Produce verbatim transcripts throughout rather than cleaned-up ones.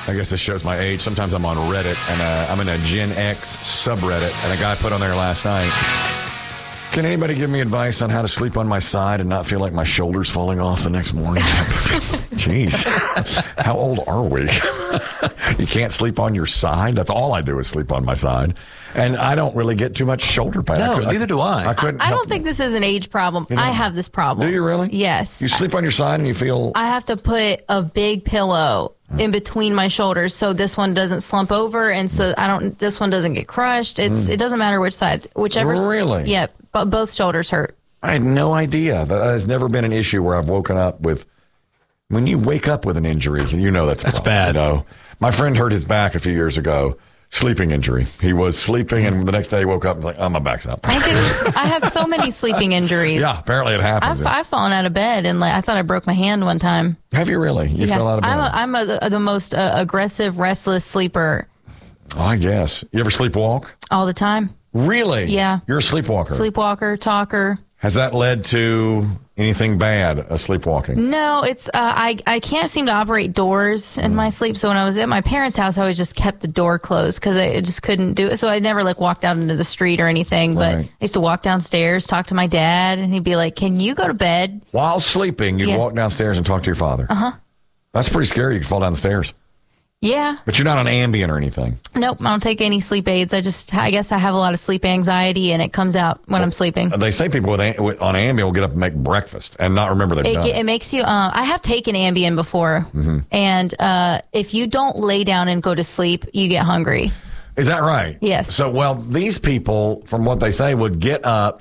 I guess this shows my age. Sometimes I'm on Reddit, and uh, I'm in a Gen X subreddit, and a guy put on there last night, can anybody give me advice on how to sleep on my side and not feel like my shoulder's falling off the next morning? Jeez. How old are we? You can't sleep on your side? That's all I do is sleep on my side. And I don't really get too much shoulder pain. No, I neither I, do I. I, couldn't I don't help- think this is an age problem. You know, I have this problem. Do you really? Yes. You sleep on your side and you feel... I have to put a big pillow in between my shoulders so this one doesn't slump over, and so I don't. This one doesn't get crushed. It's it doesn't matter which side, whichever. Really? Yeah, but both shoulders hurt. I had no idea. That has never been an issue where I've woken up with... When you wake up with an injury, you know that's a That's problem, bad. You know? My friend hurt his back a few years ago. Sleeping injury. He was sleeping, and the next day he woke up and was like, oh, my back's out. I, get, I have so many sleeping injuries. Yeah, apparently it happens. I've, I've fallen out of bed, and like I thought I broke my hand one time. Have you really? You Yeah. fell out of bed? I'm, a, I'm a, the, the most uh, aggressive, restless sleeper Oh, I guess. You ever sleepwalk? all the time. Really? Yeah. You're a sleepwalker. Sleepwalker, talker. Has that led to anything bad, a sleepwalking? No, it's uh, I I can't seem to operate doors in my sleep. So when I was at my parents' house, I always just kept the door closed because I just couldn't do it. So I never like walked out into the street or anything. But Right. I used to walk downstairs, talk to my dad, and he'd be like, "Can you go to bed?" While sleeping, you'd Yeah. walk downstairs and talk to your father. Uh-huh. That's pretty scary. You could fall down the stairs. Yeah. But you're not on Ambien or anything. Nope. I don't take any sleep aids. I just I guess I have a lot of sleep anxiety, and it comes out when I'm sleeping. They say people with, Am- with on Ambien will get up and make breakfast and not remember they've It, done it makes you. Uh, I have taken Ambien before, and uh, if you don't lay down and go to sleep, you get hungry. Is that right? Yes. So, well, these people, from what they say, would get up,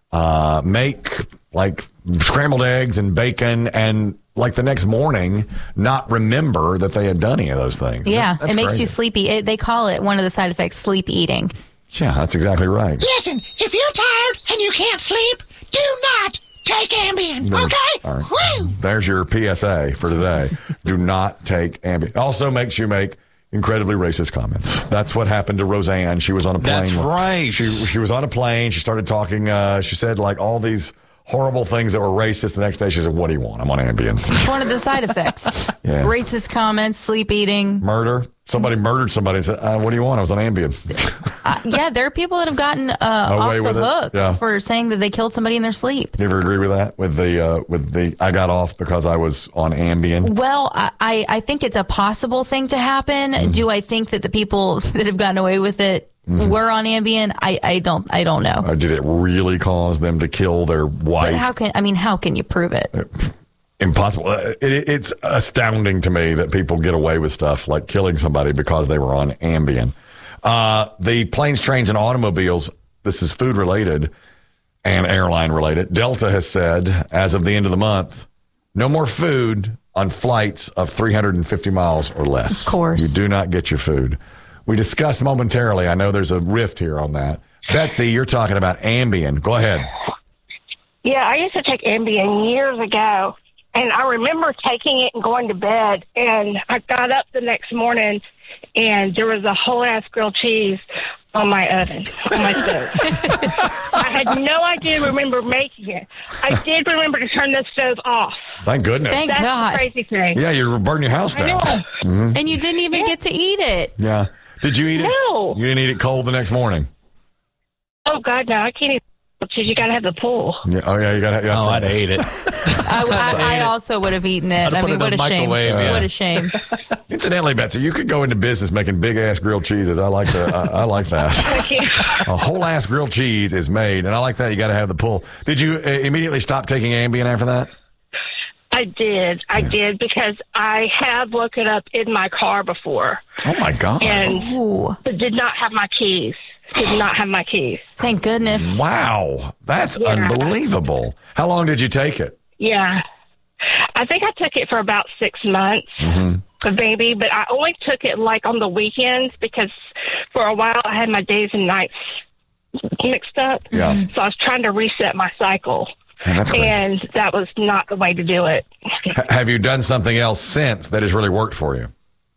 uh, make like scrambled eggs and bacon, and like the next morning, not remember that they had done any of those things. Yeah, That's it makes crazy. you sleepy. It, they call it one of the side effects, sleep eating. Yeah, that's exactly right. Listen, if you're tired and you can't sleep, do not take Ambien, okay? All right. Woo! There's your P S A for today. Do not take Ambien. Also makes you make incredibly racist comments. That's what happened to Roseanne. She was on a plane. That's right. She she was on a plane. She started talking. Uh, she said like all these horrible things that were racist. The next day she said, "What do you want? I'm on Ambien." It's one of the side effects. Yeah. Racist comments, sleep eating. Murder. Somebody murdered somebody and said, uh, "What do you want? I was on Ambien." Uh, yeah, there are people that have gotten uh, off Away the with it. hook Yeah. for saying that they killed somebody in their sleep. You ever agree with that? With the uh, with the I got off because I was on Ambien. Well, I, I I think it's a possible thing to happen. Do I think that the people that have gotten away with it were on Ambien? I, I don't I don't know. Or did it really cause them to kill their wife? But how can I mean how can you prove it? Impossible. Uh, It, it's astounding to me that people get away with stuff like killing somebody because they were on Ambien. Uh, the planes, trains, and automobiles, this is food related and airline related. Delta has said as of the end of the month, no more food on flights of three hundred fifty miles or less. Of course. You do not get your food. We discussed momentarily. I know there's a rift here on that. Betsy, you're talking about Ambien. Go ahead. Yeah, I used to take Ambien years ago, and I remember taking it and going to bed, and I got up the next morning, and there was a whole-ass grilled cheese on my oven, on my stove. I had no idea, remember making it. I did remember to turn the stove off. Thank goodness. Thank That's God. the crazy thing. Yeah, you burn your house I down. know. And you didn't even get to eat it. Yeah. Did you eat it? No. You didn't eat it cold the next morning? Oh, God, no, I can't eat because you got to have the pool. Yeah. Oh, yeah, you got to. Oh, I'd ate it. I, I, I also would have eaten it. I'd I put mean, it what in a the shame. microwave, yeah. What a shame. Incidentally, Betsy, you could go into business making big ass grilled cheeses. I like that. I, I like that. Thank you. A whole ass grilled cheese is made, and I like that. You got to have the pull. Did you uh, immediately stop taking Ambien after that? I did. I did because I have looked it up in my car before Oh my God! and Ooh, but did not have my keys. Did not have my keys. thank goodness. Wow, that's Yeah. unbelievable. How long did you take it? Yeah. I think I took it for about six months, the baby, but I only took it like on the weekends because for a while I had my days and nights mixed up. Yeah. So I was trying to reset my cycle. Man, that's crazy. And that was not the way to do it. H- have you done something else since that has really worked for you?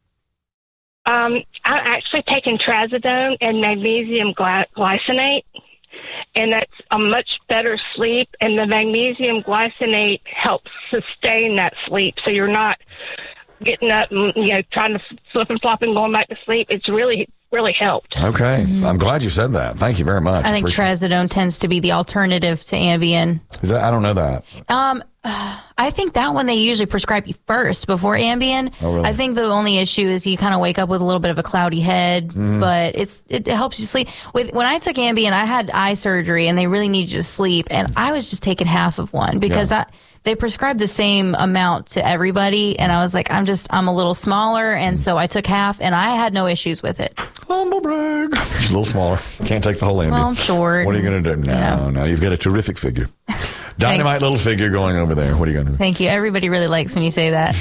Um, I've actually taken trazodone and magnesium gly- glycinate, and that's a much better sleep. And the magnesium glycinate helps sustain that sleep, so you're not getting up and, you know, trying to flip and flop and going back to sleep. It's really, really helped. Okay. Mm-hmm. I'm glad you said that. Thank you very much. I think Appreciate trazodone tends to be the alternative to Ambien. Is that, I don't know that. Um, I think that one they usually prescribe you first before Ambien. Oh, really? I think the only issue is you kind of wake up with a little bit of a cloudy head, Mm-hmm. but it's it helps you sleep. With when I took Ambien, I had eye surgery and they really needed you to sleep, and I was just taking half of one because Yeah. I they prescribed the same amount to everybody, and I was like, I'm just I'm a little smaller, and so I took half, and I had no issues with it. Humble brag. Just a little smaller. Can't take the whole Ambien. Well, I'm short. What are you going to do? No, know. no. You've got a terrific figure. Dynamite little figure going over there. What are you going to do? Thank you. Everybody really likes when you say that.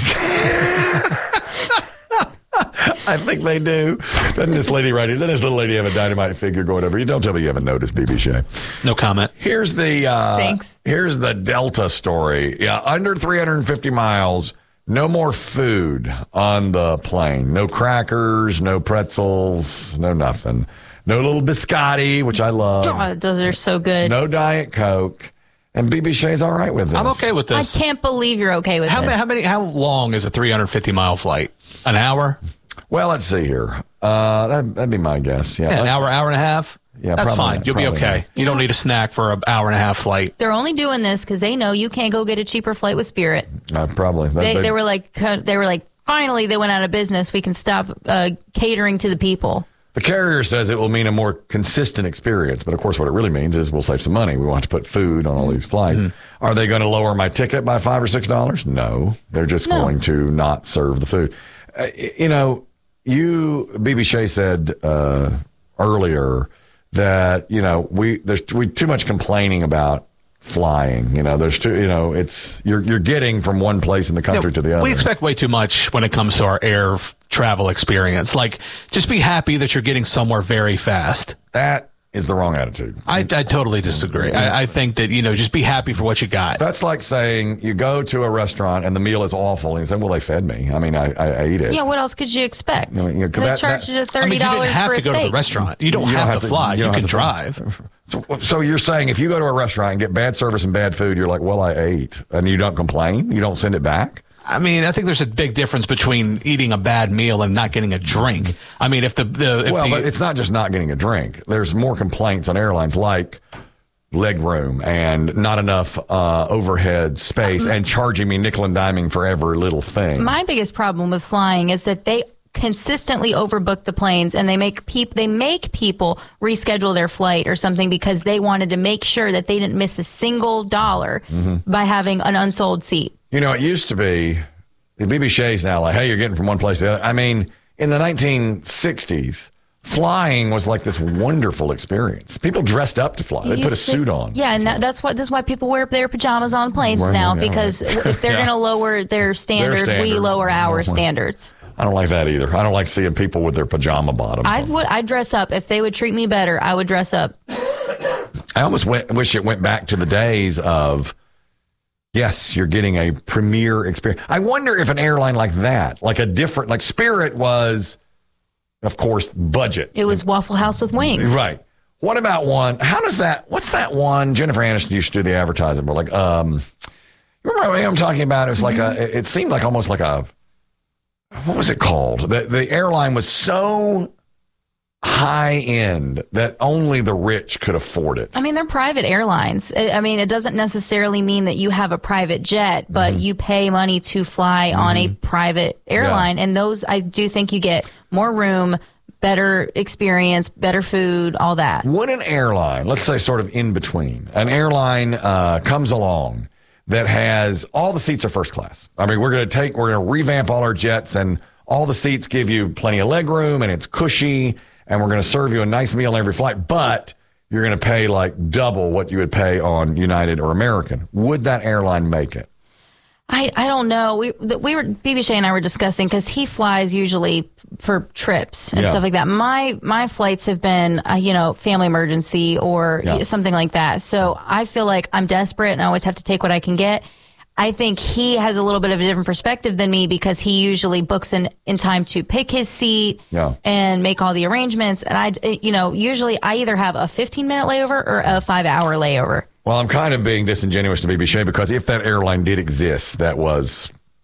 I think they do. Doesn't this lady right here, doesn't this little lady have a dynamite figure going over? You don't tell me you haven't noticed, B B. Shea. No comment. Here's the uh, Thanks. Here's the Delta story. Yeah, under three hundred fifty miles, no more food on the plane. No crackers, no pretzels, no nothing. No little biscotti, which I love. Oh, those are so good. No Diet Coke. And B B. Shea's all right with this. I'm okay with I this. can't believe you're okay with How, this. ma- how many? How long is a three hundred fifty mile flight? An hour? Well, let's see here. Uh, that, that'd be my guess. Yeah, Yeah, an hour, hour and a half? Yeah, That's probably fine. not, You'll be probably okay. not. You don't need a snack for an hour and a half flight. They're only doing this because they know you can't go get a cheaper flight with Spirit. Uh, probably. That- They, they- they were like, they were like, finally they went out of business. We can stop uh, catering to the people. The carrier says it will mean a more consistent experience, but of course, what it really means is we'll save some money. We want to put food on all these flights. Mm-hmm. Are they going to lower my ticket by five or six dollars? No, they're just No. going to not serve the food. Uh, you know, you B B. Shea said uh, earlier that you know we there's we too much complaining about flying. You know, there's too you know it's you're you're getting from one place in the country to the other. We expect way too much when it comes to our air f- travel experience. Like, just be happy that you're getting somewhere very fast. That is the wrong attitude. I, I totally disagree. I, I think that, you know, just be happy for what you got. That's like saying you go to a restaurant and the meal is awful, and you say, "Well, they fed me. I mean, I, I, I ate it." Yeah, what else could you expect? I mean, you know, they that- charged that- you I thirty mean, you dollars didn't have for a to go to steak. the restaurant. You don't, You have, to fly. You, don't can have to fly. drive. So, so you're saying if you go to a restaurant and get bad service and bad food, you're like, "Well, I ate," and you don't complain. You don't send it back. I mean, I think there's a big difference between eating a bad meal and not getting a drink. I mean, if the, the if Well, the, but it's not just not getting a drink. There's more complaints on airlines like leg room and not enough uh, overhead space and charging me nickel and diming for every little thing. My biggest problem with flying is that they consistently overbook the planes and they make peop- they make people reschedule their flight or something because they wanted to make sure that they didn't miss a single dollar Mm-hmm. by having an unsold seat. You know, it used to be, B B. Shea's now like, hey, you're getting from one place to the other. I mean, in the nineteen sixties, flying was like this wonderful experience. People dressed up to fly. They put a Used to- suit on. Yeah, and that, that's what this is why people wear their pajamas on planes Right, now yeah, because if they're Yeah. going to lower their standard, we standards. lower our Oh, standards. I don't like that either. I don't like seeing people with their pajama bottoms. I on. would I'd dress up if they would treat me better. I would dress up. I almost went, wish it went back to the days of, yes, you're getting a premier experience. I wonder if an airline like that, like a different, like Spirit was, of course, budget. It was Waffle House with wings. Right. What about one? How does that? What's that one? Jennifer Aniston used to do the advertising, but like, um, you remember what I'm talking about? It was like Mm-hmm. a. It seemed like almost like a. What was it called? The the airline was so high end that only the rich could afford it. I mean, they're private airlines. I I mean, it doesn't necessarily mean that you have a private jet, but Mm-hmm. you pay money to fly on a private airline. And those, I do think you get more room, better experience, better food, all that. When an airline, let's say sort of in between, an airline uh, comes along that has all the seats are first class. I mean, we're going to take, we're going to revamp all our jets and all the seats give you plenty of leg room and it's cushy and we're going to serve you a nice meal on every flight, but you're going to pay like double what you would pay on United or American. Would that airline make it? I, I don't know. We th- we were B B. Shea and I were discussing because he flies usually for trips and Yeah. stuff like that. My my flights have been uh, you know family emergency or Yeah. something like that. So I feel like I'm desperate and I always have to take what I can get. I think he has a little bit of a different perspective than me because he usually books in, in time to pick his seat Yeah. and make all the arrangements. And I, you know, usually I either have a fifteen minute layover or a five hour layover. Well, I'm kind of being disingenuous to B B. Shea because if that airline did exist, that was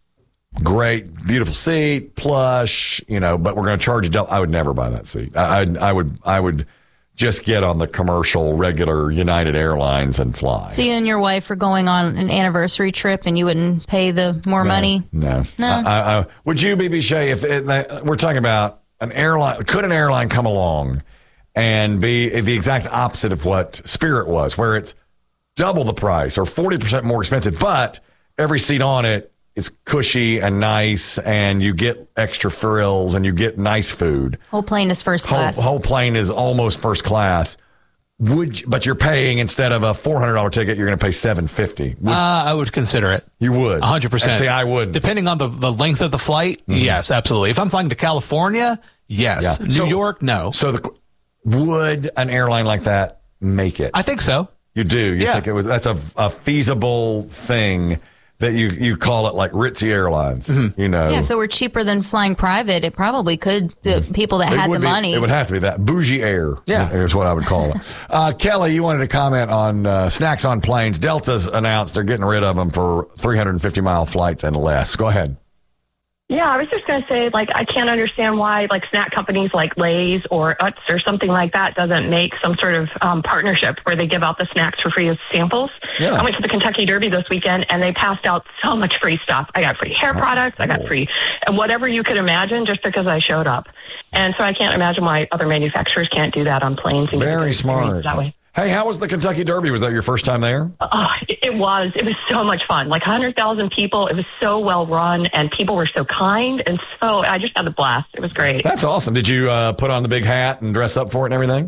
great, beautiful seat, plush, you know, but we're going to charge you double. I would never buy that seat. I, I, I would, I would just get on the commercial, regular United Airlines and fly. So you and your wife are going on an anniversary trip, and you wouldn't pay the more no, money? No, no. I, I, I, would you, B B Shay? If it, we're talking about an airline, could an airline come along and be the exact opposite of what Spirit was, where it's double the price or forty percent more expensive, but every seat on it is cushy and nice, and you get extra frills and you get nice food. Whole plane is first class. Whole, whole plane is almost first class. Would you, but you're paying, instead of a four hundred dollars ticket, you're going to pay seven hundred fifty dollars. Uh, I would consider it. You would? one hundred percent. And see, I wouldn't. Depending on the, the length of the flight, mm-hmm. yes, absolutely. If I'm flying to California, yes. Yeah. New So, York, no. So the, would an airline like that make it? I think so. You do? You yeah. think it was? That's a, a feasible thing that you, you call it like Ritzy Airlines, mm-hmm. you know? Yeah, if it were cheaper than flying private, it probably could. The people that it had the be, money. It would have to be that. Bougie Air yeah. is what I would call it. uh, Kelly, you wanted to comment on uh, snacks on planes. Delta's announced they're getting rid of them for three hundred fifty mile flights and less. Go ahead. Yeah, I was just going to say, like, I can't understand why, like, snack companies like Lay's or Utz or something like that doesn't make some sort of um, partnership where they give out the snacks for free as samples. Yeah. I went to the Kentucky Derby this weekend, and they passed out so much free stuff. I got free hair products. I got free and whatever you could imagine just because I showed up. And so I can't imagine why other manufacturers can't do that on planes. And Very smart. That way. Hey, how was the Kentucky Derby? Was that your first time there? Oh, it, it was. It was so much fun. Like one hundred thousand people. It was so well run, and people were so kind. And so I just had a blast. It was great. That's awesome. Did you uh, put on the big hat and dress up for it and everything?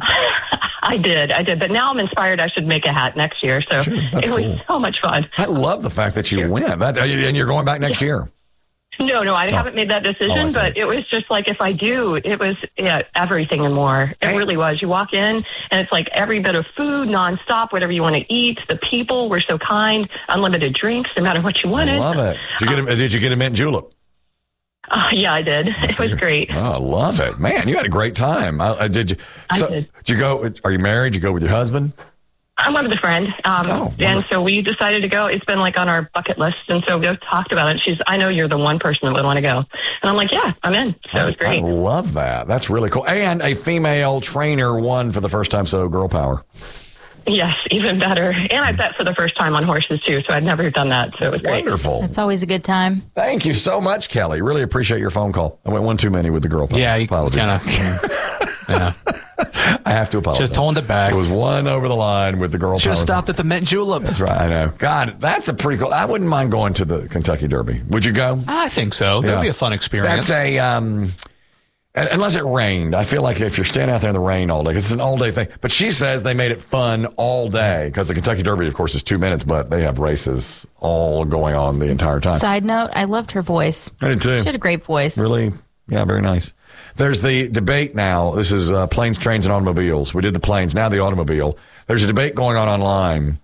I did. I did. But now I'm inspired. I should make a hat next year. So sure, it cool. was so much fun. I love the fact that you sure. went. That, and you're going back next yeah. year. No, no, I oh. haven't made that decision, oh, but it was just like, if I do, it was yeah, everything and more. It hey. really was. You walk in and it's like every bit of food, nonstop, whatever you want to eat. The people were so kind, unlimited drinks, no matter what you wanted. I love it. Did you get a, did you get a mint julep? Uh, yeah, I did. It was great. Oh, I love it. Man, you had a great time. I, I, did you? So, I did. Did you go? Are you married? Did you go with your husband? I went with a friend, um, oh, and so we decided to go. It's been like on our bucket list, and so we talked about it. She's, I know you're the one person that would want to go, and I'm like, yeah, I'm in. So it was great. I love that. That's really cool. And a female trainer won for the first time, so girl power. Yes, even better. And I bet for the first time on horses too, so I'd never done that. So it was great. Wonderful. That's always a good time. Thank you so much, Kelly. Really appreciate your phone call. I went one too many with the girl power. Yeah, you apologies. Kinda, yeah. I have to apologize. Just toned it back. It was one over the line with the girl Should have power. stopped at the mint julep. That's right. I know. God, that's a pretty cool. I wouldn't mind going to the Kentucky Derby. Would you go? I think so. That Yeah. would be a fun experience. That's a um, unless it rained. I feel like if you're standing out there in the rain all day, 'cause it's an all day thing. But she says they made it fun all day because the Kentucky Derby, of course, is two minutes, but they have races all going on the entire time. Side note, I loved her voice. I did too. She had a great voice. Really? Yeah, very nice. There's the debate now. This is uh, planes, trains, and automobiles. We did the planes, now the automobile. There's a debate going on online.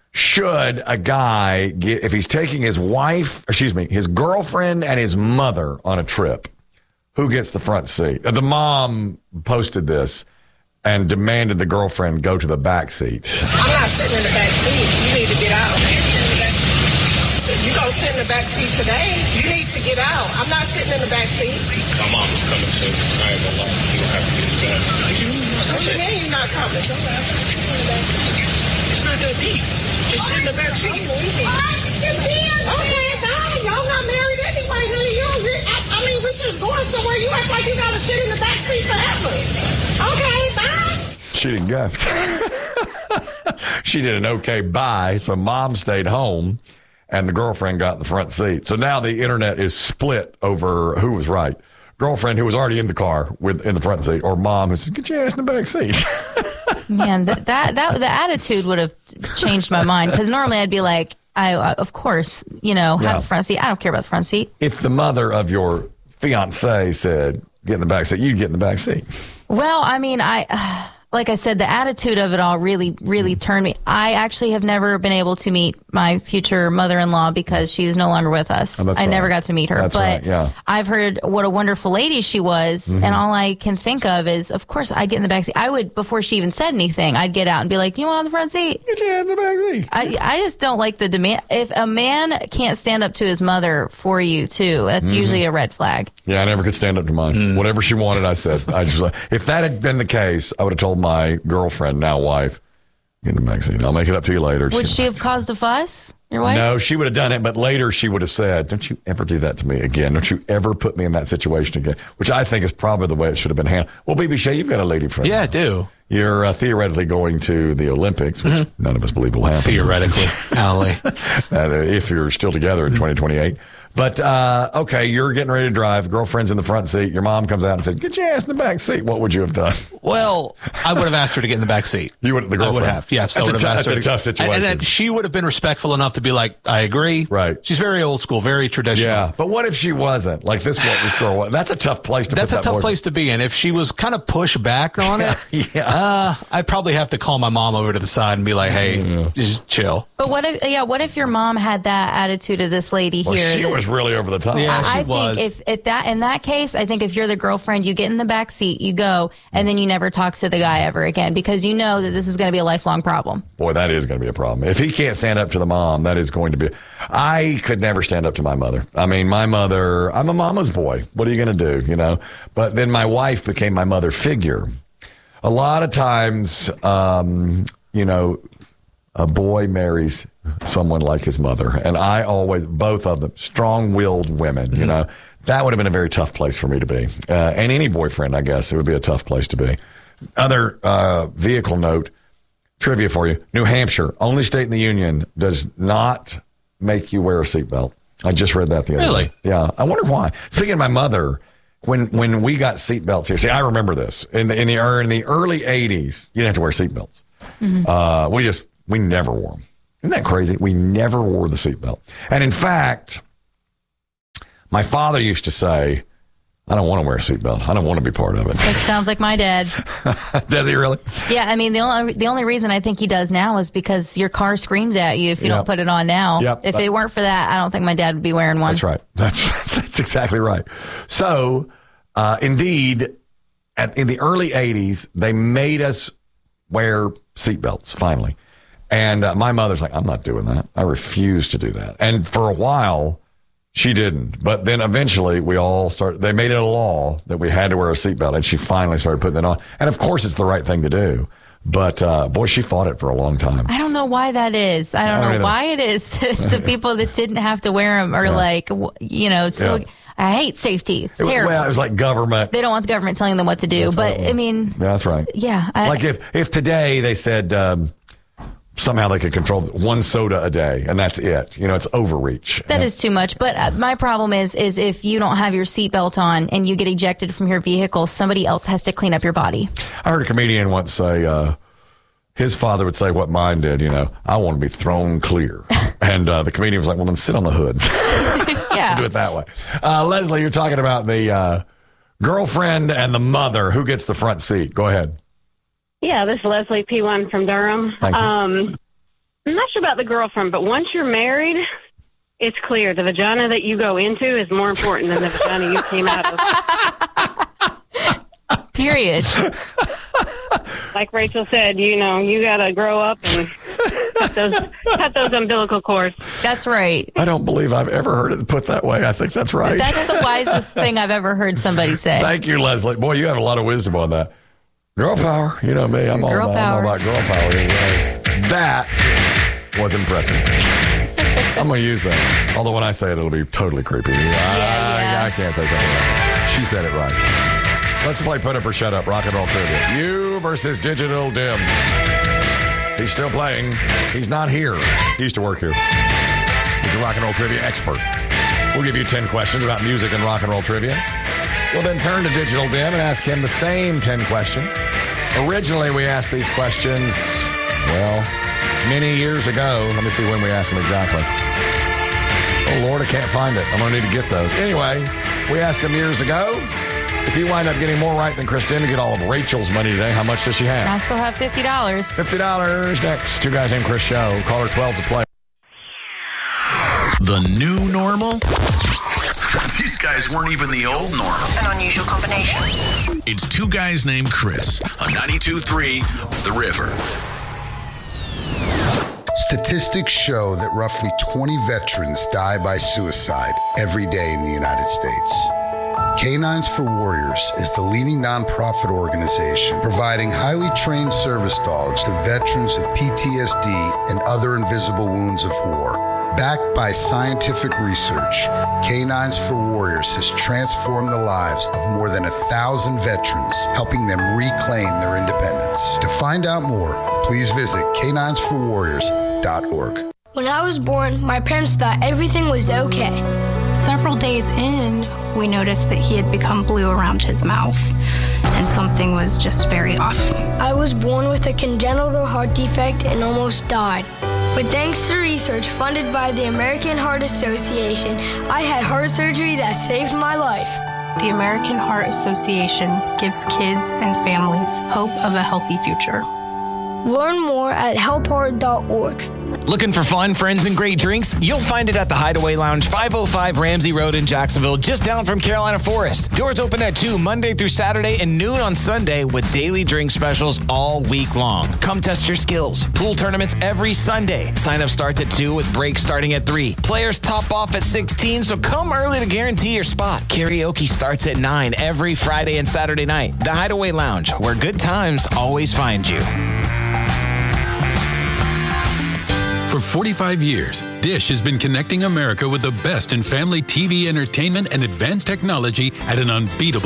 Should a guy get, if he's taking his wife, excuse me, his girlfriend and his mother on a trip, who gets the front seat? The mom posted this and demanded the girlfriend go to the back seat. I'm not sitting in the back seat. You need to get out. You gonna sit in the back seat today? You need to get out. I'm not sitting in the back seat. My mom is coming soon. I ain't gonna lie. You don't have to get in the back. What you mean you're not coming? It's not that deep. Just sit in the back seat. Okay, fine. Y'all not married anyway, honey. You don't re- I, I mean, we just going somewhere. You act like you gotta sit in the back seat forever. Okay, bye. She didn't go. She did an okay bye, so mom stayed home. And the girlfriend got in the front seat. So now the internet is split over who was right. Girlfriend who was already in the car with in the front seat, or mom who said, get your ass in the back seat. Man, that, that, that, the attitude would have changed my mind. Because normally I'd be like, I, of course, you know, Yeah. have the front seat. I don't care about the front seat. If the mother of your fiance said, get in the back seat, you'd get in the back seat. Well, I mean, I, uh, like I said, the attitude of it all really, really turned me. I actually have never been able to meet my future mother-in-law because she's no longer with us. Oh, that's I right. never got to meet her. That's but right, yeah. I've heard what a wonderful lady she was, Mm-hmm. and all I can think of is, of course, I get in the backseat. I would, before she even said anything, I'd get out and be like, "You want on the front seat?" Get your ass in the back seat. I, I just don't like the demand. If a man can't stand up to his mother for you, too, that's Mm-hmm. usually a red flag. Yeah, I never could stand up to mine. Mm. Whatever she wanted, I said. I just if that had been the case, I would have told my girlfriend, now wife, get in the back seat. I'll make it up to you later. Would Just she get in have caused a fuss, your wife? No, she would have done it, but later she would have said, "Don't you ever do that to me again. Don't you ever put me in that situation again," which I think is probably the way it should have been handled. Well, B B Shay, you've got a lady friend. Yeah, I do. You're uh, theoretically going to the Olympics, which Mm-hmm. none of us believe will happen. Theoretically. Golly. Uh, if you're still together in twenty twenty-eight. But, uh, okay, you're getting ready to drive. Girlfriend's in the front seat. Your mom comes out and says, "Get your ass in the back seat." What would you have done? Well, I would have asked her to get in the back seat. You would, the I girlfriend. would have, yes. I That's, would a, have t- asked that's her a to- tough situation. And, and she would have been respectful enough to be like, "I agree." Right. She's very old school, very traditional. Yeah, but what if she wasn't? Like this, what this girl was. That's a tough place to That's put a that tough boyfriend. place to be in. If she was kind of pushed back on it, Yeah. uh, I'd probably have to call my mom over to the side and be like, "Hey, just chill." But what if, yeah, what if your mom had that attitude of this lady Well, here? she that- was really over the top. Yeah, she I was. think if, if that in that case, I think if you're the girlfriend, you get in the back seat, you go, and then you never talk to the guy ever again because you know that this is going to be a lifelong problem. Boy, that is going to be a problem. If he can't stand up to the mom, that is going to be. I could never stand up to my mother. I mean, my mother, I'm a mama's boy. What are you going to do, you know? But then my wife became my mother figure. A lot of times, um, you know, a boy marries someone like his mother. And I always, both of them, strong-willed women, you know. That would have been a very tough place for me to be. Uh, and any boyfriend, I guess, it would be a tough place to be. Other uh, vehicle note, trivia for you. New Hampshire, only state in the union, does not make you wear a seatbelt. I just read that the other Really? day. Yeah. I wonder why. Speaking of my mother, when when we got seatbelts here, see, I remember this. In the, in the, in the early eighties, you didn't have to wear seatbelts. Uh, we just, we never wore them. Isn't that crazy? We never wore the seatbelt. And in fact, my father used to say, "I don't want to wear a seatbelt. I don't want to be part of it." Like, sounds like my dad. Does he really? Yeah, I mean the only the only reason I think he does now is because your car screams at you if you Yep. don't put it on now. Yep. If it weren't for that, I don't think my dad would be wearing one. That's right. That's that's exactly right. So, uh, indeed, at, in the early eighties, they made us wear seatbelts finally, and uh, my mother's like, "I'm not doing that. I refuse to do that." And for a while, she didn't. But then eventually, we all started. They made it a law that we had to wear a seatbelt, and she finally started putting it on. And of course, it's the right thing to do. But uh, boy, she fought it for a long time. I don't know why that is. I don't I don't know either. why it is that the people that didn't have to wear them are like, w- you know, so Yeah. I hate safety. It's It was- terrible. well, it was like government. They don't want the government telling them what to do. That's But what it was. I mean, That's right. yeah. I, Like if, if today they said um, somehow they could control one soda a day and that's it, you know, it's overreach. That is too much. But uh, my problem is, is if you don't have your seatbelt on and you get ejected from your vehicle, somebody else has to clean up your body. I heard a comedian once say, uh, his father would say what mine did, you know, "I want to be thrown clear." And uh, the comedian was like, "Well, then sit on the hood." Yeah. Do it that way. Uh, Leslie, you're talking about the uh, girlfriend and the mother. Who gets the front seat? Go ahead. Yeah, this is Leslie P one from Durham. Thank you. Um, I'm not sure about the girlfriend, but once you're married, it's clear the vagina that you go into is more important than the vagina you came out of. Period. Like Rachel said, you know, you got to grow up and cut those, cut those umbilical cords. That's right. I don't believe I've ever heard it put that way. I think that's right. That's the wisest thing I've ever heard somebody say. Thank you, Leslie. Boy, you have a lot of wisdom on that. Girl power. You know me. I'm all Girl about, power. I'm all about girl power. You know. That was impressive. I'm going to use that. Although when I say it, it'll be totally creepy. I, yeah. I can't say something like that. She said it right. Let's play Put Up or Shut Up, rock and roll trivia. You versus Digital Dim. He's still playing. He's not here. He used to work here. He's a rock and roll trivia expert. We'll give you ten questions about music and rock and roll trivia. We'll then turn to Digital Dim and ask him the same ten questions. Originally, we asked these questions, well, many years ago. Let me see when we asked them exactly. Oh, Lord, I can't find it. I'm going to need to get those. Anyway, we asked them years ago. If you wind up getting more right than Kristen to get all of Rachel's money today, how much does she have? I still have fifty dollars. fifty dollars next. Two Guys Named Chris show. Caller twelve's the play. The new normal? These guys weren't even the old normal. An unusual combination. It's Two Guys Named Chris on ninety-two point three The River. Statistics show that roughly twenty veterans die by suicide every day in the United States. Canines for Warriors is the leading nonprofit organization providing highly trained service dogs to veterans with P T S D and other invisible wounds of war. Backed by scientific research, Canines for Warriors has transformed the lives of more than a thousand veterans, helping them reclaim their independence. To find out more, please visit canines for warriors dot org. When I was born, my parents thought everything was okay. Several days in, we noticed that he had become blue around his mouth, and something was just very off. I was born with a congenital heart defect and almost died. But thanks to research funded by the American Heart Association, I had heart surgery that saved my life. The American Heart Association gives kids and families hope of a healthy future. Learn more at help heart dot org. Looking for fun, friends, and great drinks? You'll find it at the Hideaway Lounge, five oh five Ramsey Road in Jacksonville, just down from Carolina Forest. Doors open at two Monday through Saturday and noon on Sunday with daily drink specials all week long. Come test your skills. Pool tournaments every Sunday. Sign up starts at two with breaks starting at three. Players top off at sixteen, so come early to guarantee your spot. Karaoke starts at nine every Friday and Saturday night. The Hideaway Lounge, where good times always find you. For forty-five years, Dish has been connecting America with the best in family T V entertainment and advanced technology at an unbeatable